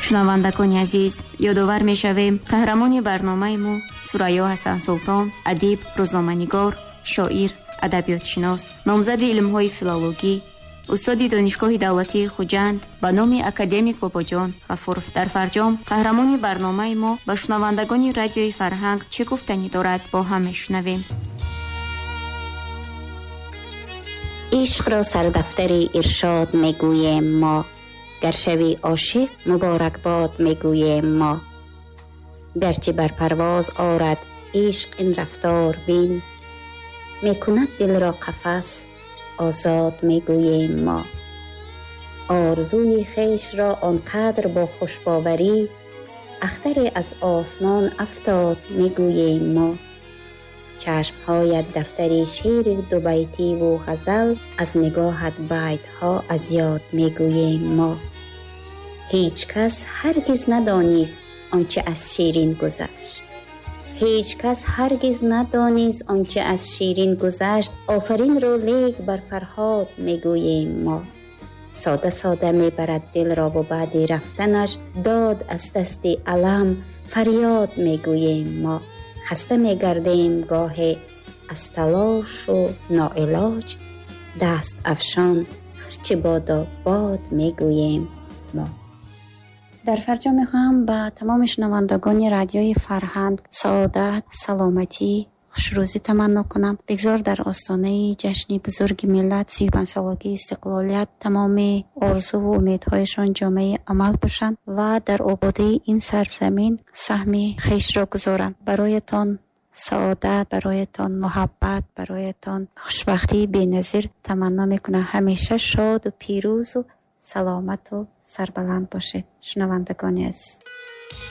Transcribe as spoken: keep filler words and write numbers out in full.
شنوندگان عزیز، یادآور می‌شویم قهرمان برنامه ما ثریا حسن سلطان، ادیب، روزنامه‌نگار، شاعر، ادبیات‌شناس، نامزد علم‌های فیلولوژی، استاد دانشگاه دولتی خوجند به نام اکادمیک باباجان غفورов در فرجام قهرمان برنامه ما به شنوندگان رادیوی فرهنگ چه گفتنی دارد با هم میشنویم. عشق را سردفتر ارشاد میگوییم ما، گر شوی عاشق مبارک باد میگوییم ما. گرچه بر پرواز آرد عشق این رفتار بین، میکند دل را قفس آزاد میگوییم ما. آرزوی خیش را آنقدر با خوشباوری اختر از آسمان افتاد میگوییم ما. چشمهایت دفتری شعر دو بیتی و غزل، از نگاهت بیتها از یاد میگوییم ما. هیچ کس هرگز ندانست آنچه از شیرین گذشت، هیچ کس هرگز ندانست آنچه از شیرین گذشت. آفرین رو لیک بر فرهاد میگوییم ما. ساده ساده میبرد دل را و بعد رفتنش داد از دست علم فریاد میگوییم ما. خسته میگردیم گاهی از تلاش و ناعلاج، دست افشان هرچی بادا باد میگوییم ما. در فرجام میخوام به تمام شنوندگان رادیوی فرهنگ سعادت، سلامتی، خوشروزی تمنا کنم. بگذار در آستانه جشن بزرگ ملت سی و پنج سالگی استقلالیت تمام آرزو و امیدهایشان جامعه عمل باشند و در آبادی این سرزمین سهم خیش را گذارند. برایتان سعادت، برایتان محبت، برایتان خوشبختی بی‌نظیر تمنا میکنم. همیشه شاد و پیروز و سلامت و سربلند باشید شنوندگان عزیز.